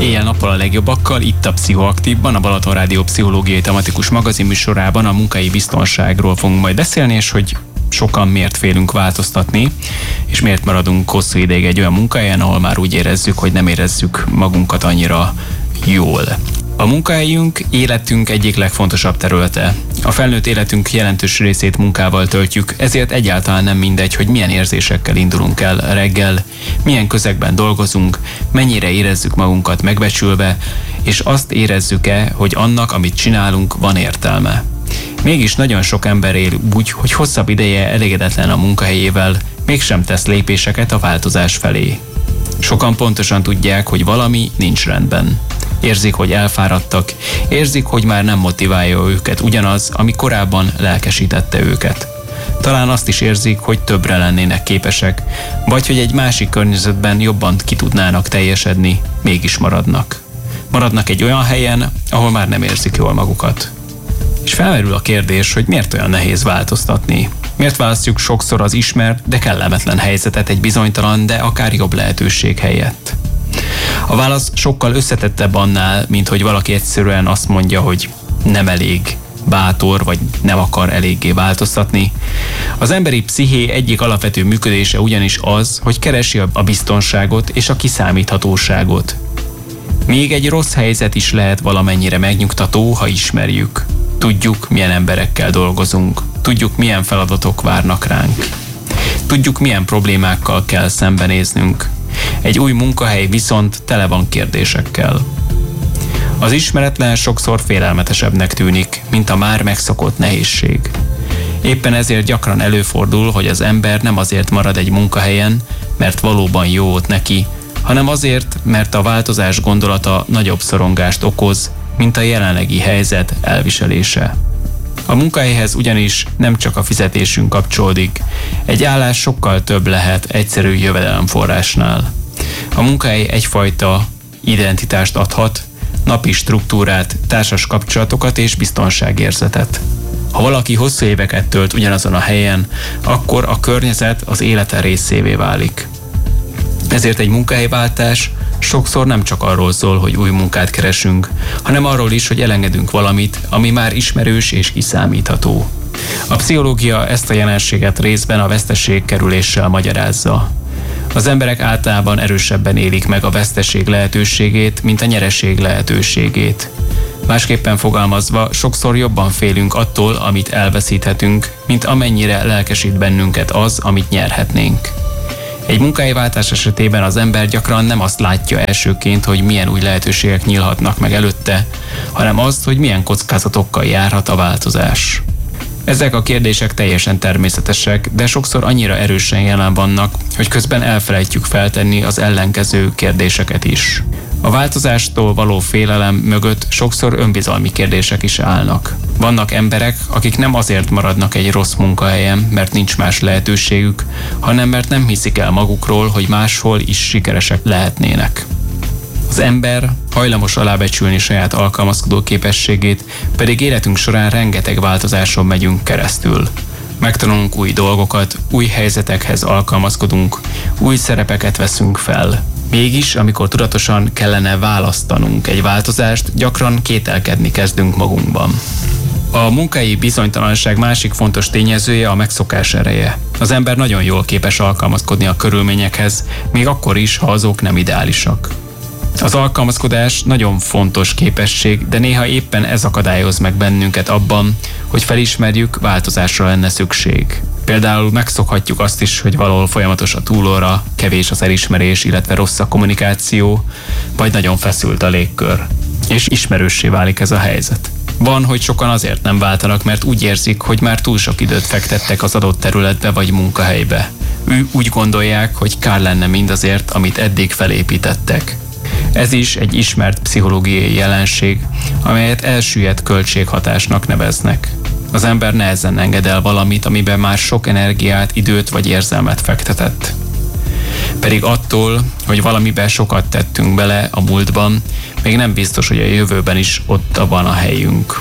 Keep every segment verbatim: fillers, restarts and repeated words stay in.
Éjjel-nappal a legjobbakkal, itt a Pszichoaktívban, a Balaton Rádió pszichológiai tematikus magazinműsorában a munkai biztonságról fogunk majd beszélni, és hogy sokan miért félünk változtatni, és miért maradunk hosszú ideig egy olyan munkahelyen, ahol már úgy érezzük, hogy nem érezzük magunkat annyira jól. A munkahelyünk életünk egyik legfontosabb területe. A felnőtt életünk jelentős részét munkával töltjük, ezért egyáltalán nem mindegy, hogy milyen érzésekkel indulunk el reggel, milyen közegben dolgozunk, mennyire érezzük magunkat megbecsülve, és azt érezzük-e, hogy annak, amit csinálunk, van értelme. Mégis nagyon sok ember él úgy, hogy hosszabb ideje elégedetlen a munkahelyével, mégsem tesz lépéseket a változás felé. Sokan pontosan tudják, hogy valami nincs rendben. Érzik, hogy elfáradtak, érzik, hogy már nem motiválja őket ugyanaz, ami korábban lelkesítette őket. Talán azt is érzik, hogy többre lennének képesek, vagy hogy egy másik környezetben jobban ki tudnának teljesedni, mégis maradnak. Maradnak egy olyan helyen, ahol már nem érzik jól magukat. És felmerül a kérdés, hogy miért olyan nehéz változtatni? Miért választjuk sokszor az ismert, de kellemetlen helyzetet egy bizonytalan, de akár jobb lehetőség helyett? A válasz sokkal összetettebb annál, mint hogy valaki egyszerűen azt mondja, hogy nem elég bátor, vagy nem akar eléggé változtatni. Az emberi psziché egyik alapvető működése ugyanis az, hogy keresi a biztonságot és a kiszámíthatóságot. Még egy rossz helyzet is lehet valamennyire megnyugtató, ha ismerjük. Tudjuk, milyen emberekkel dolgozunk, tudjuk, milyen feladatok várnak ránk. Tudjuk, milyen problémákkal kell szembenéznünk. Egy új munkahely viszont tele van kérdésekkel. Az ismeretlen sokszor félelmetesebbnek tűnik, mint a már megszokott nehézség. Éppen ezért gyakran előfordul, hogy az ember nem azért marad egy munkahelyen, mert valóban jó ott neki, hanem azért, mert a változás gondolata nagyobb szorongást okoz, mint a jelenlegi helyzet elviselése. A munkahelyhez ugyanis nem csak a fizetésünk kapcsolódik, egy állás sokkal több lehet egyszerű jövedelemforrásnál. A munkahely egyfajta identitást adhat, napi struktúrát, társas kapcsolatokat és biztonságérzetet. Ha valaki hosszú éveket tölt ugyanazon a helyen, akkor a környezet az élete részévé válik. Ezért egy munkahelyváltás sokszor nem csak arról szól, hogy új munkát keresünk, hanem arról is, hogy elengedünk valamit, ami már ismerős és kiszámítható. A pszichológia ezt a jelenséget részben a veszteségkerüléssel magyarázza. Az emberek általában erősebben élik meg a veszteség lehetőségét, mint a nyereség lehetőségét. Másképpen fogalmazva, sokszor jobban félünk attól, amit elveszíthetünk, mint amennyire lelkesít bennünket az, amit nyerhetnénk. Egy munkahelyváltás esetében az ember gyakran nem azt látja elsőként, hogy milyen új lehetőségek nyílhatnak meg előtte, hanem azt, hogy milyen kockázatokkal járhat a változás. Ezek a kérdések teljesen természetesek, de sokszor annyira erősen jelen vannak, hogy közben elfelejtjük feltenni az ellenkező kérdéseket is. A változástól való félelem mögött sokszor önbizalmi kérdések is állnak. Vannak emberek, akik nem azért maradnak egy rossz munkahelyen, mert nincs más lehetőségük, hanem mert nem hiszik el magukról, hogy máshol is sikeresek lehetnének. Az ember hajlamos alábecsülni saját alkalmazkodó képességét, pedig életünk során rengeteg változáson megyünk keresztül. Megtanulunk új dolgokat, új helyzetekhez alkalmazkodunk, új szerepeket veszünk fel. Mégis, amikor tudatosan kellene választanunk egy változást, gyakran kételkedni kezdünk magunkban. A munkahelyi bizonytalanság másik fontos tényezője a megszokás ereje. Az ember nagyon jól képes alkalmazkodni a körülményekhez, még akkor is, ha azok nem ideálisak. Az alkalmazkodás nagyon fontos képesség, de néha éppen ez akadályoz meg bennünket abban, hogy felismerjük, változásra lenne szükség. Például megszokhatjuk azt is, hogy valahol folyamatos a túlóra, kevés az elismerés, illetve rossz a kommunikáció, vagy nagyon feszült a légkör. És ismerőssé válik ez a helyzet. Van, hogy sokan azért nem váltanak, mert úgy érzik, hogy már túl sok időt fektettek az adott területbe vagy munkahelybe. Ő úgy gondolják, hogy kár lenne mindazért, amit eddig felépítettek. Ez is egy ismert pszichológiai jelenség, amelyet elsüllyedt költséghatásnak neveznek. Az ember nehezen enged el valamit, amiben már sok energiát, időt vagy érzelmet fektetett. Pedig attól, hogy valamiben sokat tettünk bele a múltban, még nem biztos, hogy a jövőben is ott van a helyünk.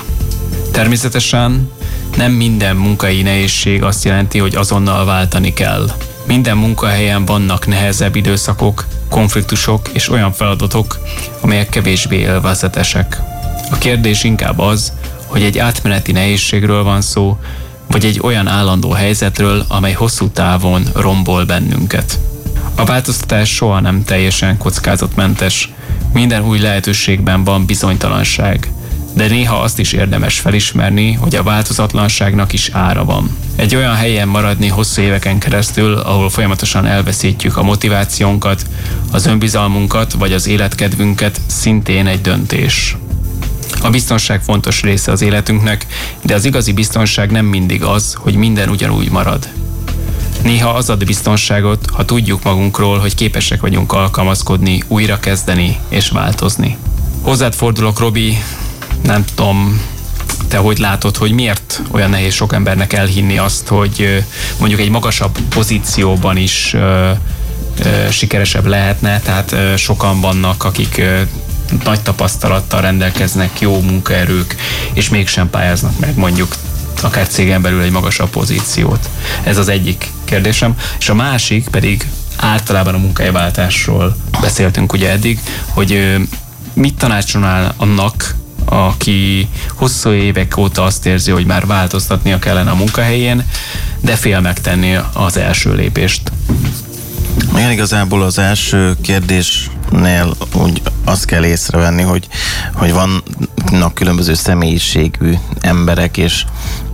Természetesen nem minden munkai nehézség azt jelenti, hogy azonnal váltani kell. Minden munkahelyen vannak nehezebb időszakok, konfliktusok és olyan feladatok, amelyek kevésbé élvezetesek. A kérdés inkább az, hogy egy átmeneti nehézségről van szó, vagy egy olyan állandó helyzetről, amely hosszú távon rombol bennünket. A változtatás soha nem teljesen kockázatmentes. Minden új lehetőségben van bizonytalanság, de néha azt is érdemes felismerni, hogy a változatlanságnak is ára van. Egy olyan helyen maradni hosszú éveken keresztül, ahol folyamatosan elveszítjük a motivációnkat, az önbizalmunkat vagy az életkedvünket, szintén egy döntés. A biztonság fontos része az életünknek, de az igazi biztonság nem mindig az, hogy minden ugyanúgy marad. Néha az ad biztonságot, ha tudjuk magunkról, hogy képesek vagyunk alkalmazkodni, újrakezdeni és változni. Hozzád fordulok, Robi, nem tudom, te hogy látod, hogy miért olyan nehéz sok embernek elhinni azt, hogy mondjuk egy magasabb pozícióban is ö, ö, sikeresebb lehetne, tehát ö, sokan vannak, akik ö, nagy tapasztalattal rendelkeznek, jó munkaerők, és mégsem pályáznak meg mondjuk akár cégen belül egy magasabb pozíciót. Ez az egyik kérdésem. És a másik pedig általában a munkahelyváltásról beszéltünk ugye eddig, hogy mit tanácsolnál annak, aki hosszú évek óta azt érzi, hogy már változtatnia kellene a munkahelyén, de fél megtenni az első lépést. Igen, igazából az első kérdésnél úgy azt kell észrevenni, hogy, hogy vannak különböző személyiségű emberek, és,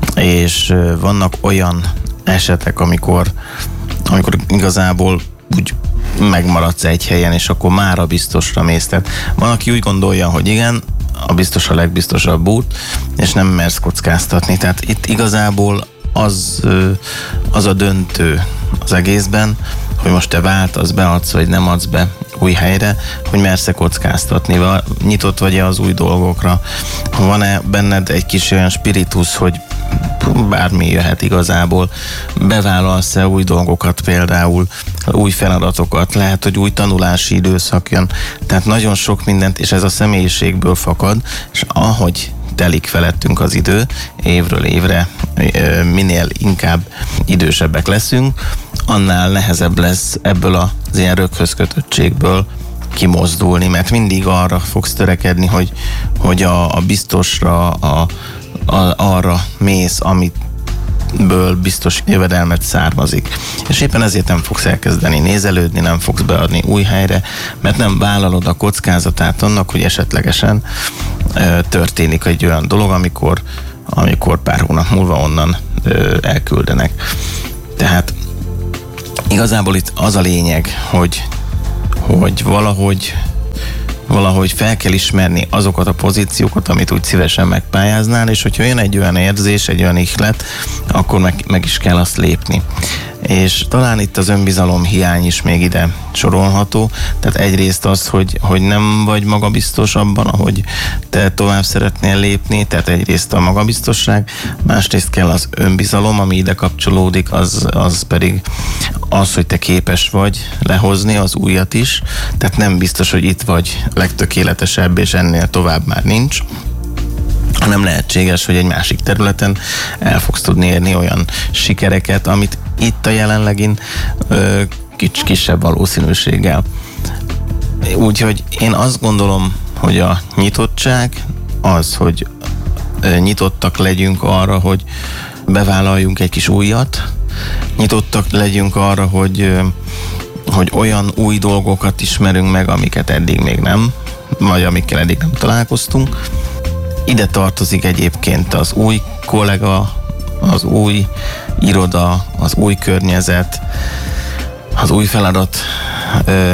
és vannak olyan esetek, amikor, amikor igazából úgy megmaradsz egy helyen, és akkor mára biztosra mész. Tehát van, aki úgy gondolja, hogy igen, a biztos a legbiztosabb út, és nem mersz kockáztatni. Tehát itt igazából az, az a döntő az egészben, hogy most te váltasz, beadsz, vagy nem adsz be új helyre, hogy mersz-e kockáztatni, nyitott vagy-e az új dolgokra, van-e benned egy kis olyan spiritus, hogy bármi jöhet igazából, bevállalsz-e új dolgokat, például új feladatokat, lehet, hogy új tanulási időszak jön, tehát nagyon sok mindent, és ez a személyiségből fakad, és ahogy telik felettünk az idő, évről évre minél inkább idősebbek leszünk, annál nehezebb lesz ebből az ilyen röghöz kötöttségből kimozdulni, mert mindig arra fogsz törekedni, hogy, hogy a, a biztosra, a, a, arra mész, amitből biztos jövedelmet származik. És éppen ezért nem fogsz elkezdeni nézelődni, nem fogsz beadni új helyre, mert nem vállalod a kockázatát annak, hogy esetlegesen ö, történik egy olyan dolog, amikor, amikor pár hónap múlva onnan ö, elküldenek. Tehát igazából itt az a lényeg, hogy, hogy valahogy, valahogy fel kell ismerni azokat a pozíciókat, amit úgy szívesen megpályáznál, és hogyha jön egy olyan érzés, egy olyan ihlet, akkor meg, meg is kell azt lépni. És talán itt az önbizalom hiány is még ide sorolható, tehát egyrészt az, hogy, hogy nem vagy magabiztos abban, ahogy te tovább szeretnél lépni, tehát egyrészt a magabiztosság, másrészt kell az önbizalom, ami ide kapcsolódik, az, az pedig az, hogy te képes vagy lehozni az újat is, tehát nem biztos, hogy itt vagy legtökéletesebb, és ennél tovább már nincs, hanem lehetséges, hogy egy másik területen el fogsz tudni érni olyan sikereket, amit itt a jelenlegin ö, kis, kisebb valószínűséggel. Úgyhogy én azt gondolom, hogy a nyitottság az, hogy ö, nyitottak legyünk arra, hogy bevállaljuk egy kis újat, nyitottak legyünk arra, hogy, ö, hogy olyan új dolgokat ismerünk meg, amiket eddig még nem, vagy amikkel eddig nem találkoztunk. Ide tartozik egyébként az új kollega, az új iroda, az új környezet, az új feladat ö,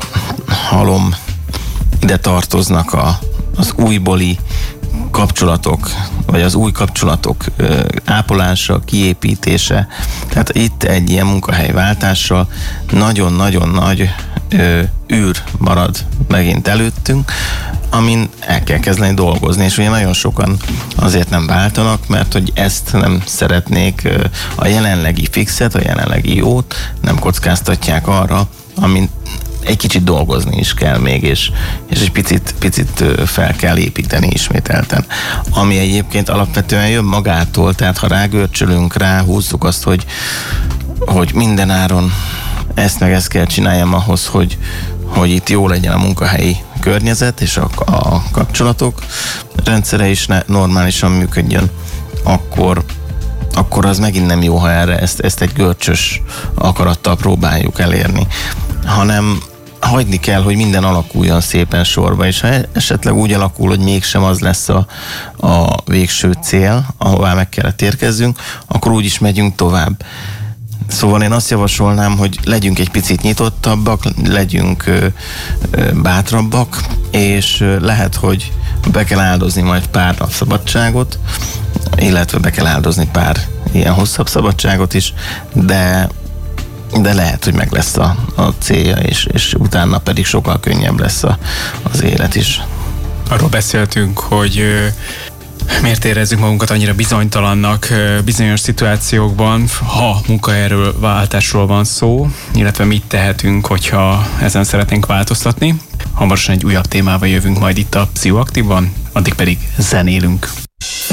halom, ide tartoznak a, az újbóli kapcsolatok, vagy az új kapcsolatok ö, ápolása, kiépítése. Tehát itt egy ilyen munkahelyváltással nagyon-nagyon nagy ö, űr marad megint előttünk, amin el kell kezdeni dolgozni, és ugye nagyon sokan azért nem váltanak, mert hogy ezt nem szeretnék, a jelenlegi fixet, a jelenlegi jót nem kockáztatják arra, amin egy kicsit dolgozni is kell még, és, és egy picit, picit fel kell építeni ismételten. Ami egyébként alapvetően jön magától, tehát ha rágörcsölünk, ráhúzzuk azt, hogy hogy minden áron ezt meg ezt kell csináljam ahhoz, hogy, hogy itt jó legyen a munkahelyi környezet és a, a kapcsolatok rendszere is ne, normálisan működjön, akkor, akkor az megint nem jó, ha erre ezt, ezt egy görcsös akarattal próbáljuk elérni, hanem hagyni kell, hogy minden alakuljon szépen sorba, és ha esetleg úgy alakul, hogy mégsem az lesz a, a végső cél, ahová meg kellett érkezzünk, akkor úgy is megyünk tovább. Szóval én azt javasolnám, hogy legyünk egy picit nyitottabbak, legyünk ö, ö, bátrabbak, és ö, lehet, hogy be kell áldozni majd pár nap szabadságot, illetve be kell áldozni pár ilyen hosszabb szabadságot is, de de lehet, hogy meg lesz a, a célja, és, és utána pedig sokkal könnyebb lesz a, az élet is. Arról beszéltünk, hogy miért érezzük magunkat annyira bizonytalannak bizonyos szituációkban, ha munkahelyről váltásról van szó, illetve mit tehetünk, hogyha ezen szeretnénk változtatni. Hamarosan egy újabb témával jövünk majd itt a Pszichoaktívban, addig pedig zenélünk.